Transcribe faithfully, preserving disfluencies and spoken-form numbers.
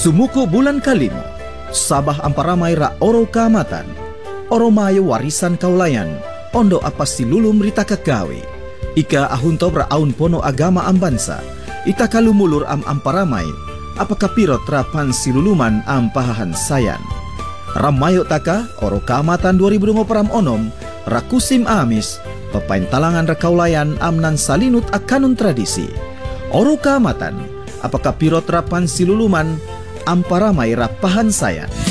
Sumuko bulan kalimo, sabah amparamay ra oro kaamatan, oro mayo warisan kaulayan, ondo apa silulum rita kagawe. Ika ahuntob ra aun pono agama ambansa, ita kalumulur am amparamay, apa kapirot rapan siluluman am pahahan sayan. Ramayo taka oro kaamatan dua ribu dua puluh onom, rakusim amis, papain talangan ra kaulayan amnan salinut akanun tradisi. Oro kaamatan, apakah pirot rapan siluluman amparamay rapahan sayan.